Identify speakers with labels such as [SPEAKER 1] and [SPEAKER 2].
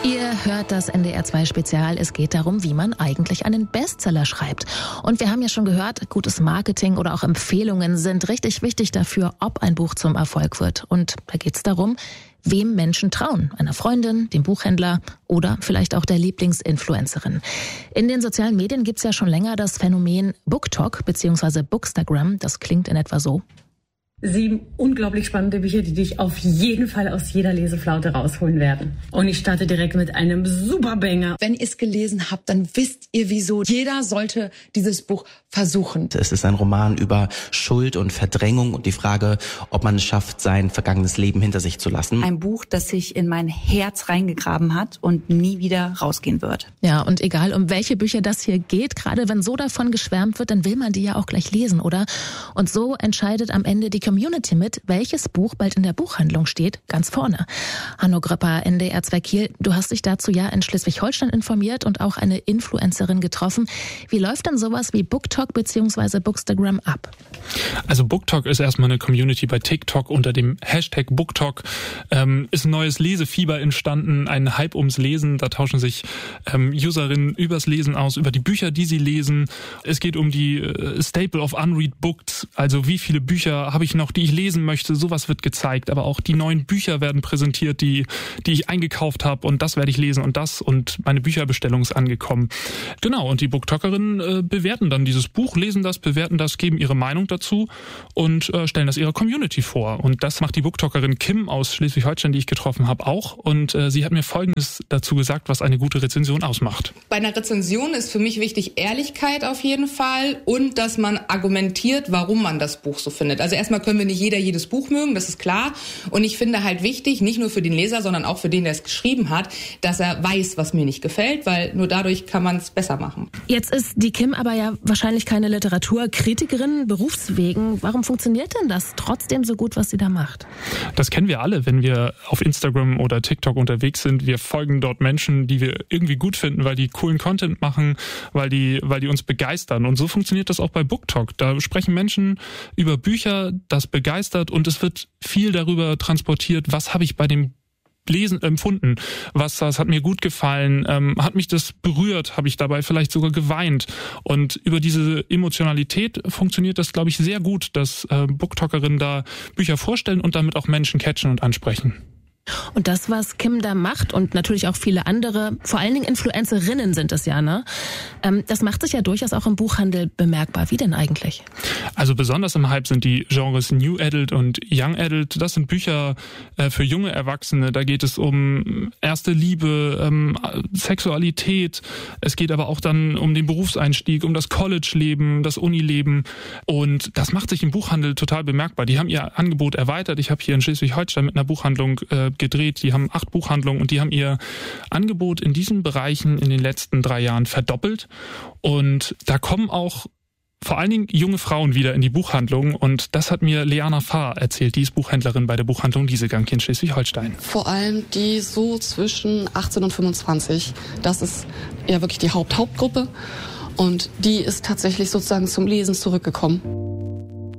[SPEAKER 1] Ihr hört das NDR2-Spezial. Es geht darum, wie man eigentlich einen Bestseller schreibt. Und wir haben ja schon gehört, gutes Marketing oder auch Empfehlungen sind richtig wichtig dafür, ob ein Buch zum Erfolg wird. Und da geht es darum, wem Menschen trauen. Einer Freundin, dem Buchhändler oder vielleicht auch der Lieblingsinfluencerin. In den sozialen Medien gibt es ja schon länger das Phänomen BookTok bzw. Bookstagram. Das klingt in etwa so.
[SPEAKER 2] 7 unglaublich spannende Bücher, die dich auf jeden Fall aus jeder Leseflaute rausholen werden. Und ich starte direkt mit einem Superbanger.
[SPEAKER 3] Wenn ihr es gelesen habt, dann wisst ihr wieso. Jeder sollte dieses Buch versuchen.
[SPEAKER 4] Es ist ein Roman über Schuld und Verdrängung und die Frage, ob man es schafft, sein vergangenes Leben hinter sich zu lassen.
[SPEAKER 5] Ein Buch, das sich in mein Herz reingegraben hat und nie wieder rausgehen wird.
[SPEAKER 1] Ja, und egal um welche Bücher das hier geht, gerade wenn so davon geschwärmt wird, dann will man die ja auch gleich lesen, oder? Und so entscheidet am Ende die Community mit, welches Buch bald in der Buchhandlung steht, ganz vorne. Hanno Gröpper, NDR2 Kiel, du hast dich dazu ja in Schleswig-Holstein informiert und auch eine Influencerin getroffen. Wie läuft denn sowas wie BookTok bzw. Bookstagram ab?
[SPEAKER 6] Also BookTok ist erstmal eine Community bei TikTok unter dem Hashtag BookTok. Ist ein neues Lesefieber entstanden, ein Hype ums Lesen. Da tauschen sich Userinnen übers Lesen aus, über die Bücher, die sie lesen. Es geht um die Staple of Unread Books, also wie viele Bücher habe ich noch, die ich lesen möchte. Sowas wird gezeigt, aber auch die neuen Bücher werden präsentiert, die ich eingekauft habe und das werde ich lesen und das und meine Bücherbestellung ist angekommen. Genau, und die BookTokerinnen bewerten dann dieses Buch, lesen das, bewerten das, geben ihre Meinung dazu und stellen das ihrer Community vor. Und das macht die BookTokerin Kim aus Schleswig-Holstein, die ich getroffen habe, auch. Und sie hat mir Folgendes dazu gesagt, was eine gute Rezension ausmacht.
[SPEAKER 7] Bei einer Rezension ist für mich wichtig Ehrlichkeit auf jeden Fall und dass man argumentiert, warum man das Buch so findet. Also erstmal können wir nicht jeder jedes Buch mögen, das ist klar. Und ich finde halt wichtig, nicht nur für den Leser, sondern auch für den, der es geschrieben hat, dass er weiß, was mir nicht gefällt, weil nur dadurch kann man es besser machen.
[SPEAKER 1] Jetzt ist die Kim aber ja wahrscheinlich keine Literaturkritikerin berufswegen. Warum funktioniert denn das trotzdem so gut, was sie da macht?
[SPEAKER 6] Das kennen wir alle, wenn wir auf Instagram oder TikTok unterwegs sind. Wir folgen dort Menschen, die wir irgendwie gut finden, weil die coolen Content machen, weil die uns begeistern. Und so funktioniert das auch bei BookTok. Da sprechen Menschen über Bücher, das begeistert und es wird viel darüber transportiert, was habe ich bei dem Lesen empfunden, was hat mir gut gefallen, hat mich das berührt, habe ich dabei vielleicht sogar geweint und über diese Emotionalität funktioniert das, glaube ich, sehr gut, dass BookTokerinnen da Bücher vorstellen und damit auch Menschen catchen und ansprechen.
[SPEAKER 1] Und das, was Kim da macht und natürlich auch viele andere, vor allen Dingen Influencerinnen sind es ja, ne? Das macht sich ja durchaus auch im Buchhandel bemerkbar. Wie denn eigentlich?
[SPEAKER 6] Also besonders im Hype sind die Genres New Adult und Young Adult. Das sind Bücher für junge Erwachsene. Da geht es um erste Liebe, Sexualität. Es geht aber auch dann um den Berufseinstieg, um das College-Leben, das Unileben. Und das macht sich im Buchhandel total bemerkbar. Die haben ihr Angebot erweitert. Ich habe hier in Schleswig-Holstein mit einer Buchhandlung gedreht. Die haben 8 Buchhandlungen und die haben ihr Angebot in diesen Bereichen in den letzten 3 Jahren verdoppelt. Und da kommen auch vor allen Dingen junge Frauen wieder in die Buchhandlung und das hat mir Leana Fahr erzählt, die ist Buchhändlerin bei der Buchhandlung Liesegang hier in Schleswig-Holstein.
[SPEAKER 8] Vor allem die so zwischen 18 und 25. Das ist ja wirklich die Hauptgruppe und die ist tatsächlich sozusagen zum Lesen zurückgekommen.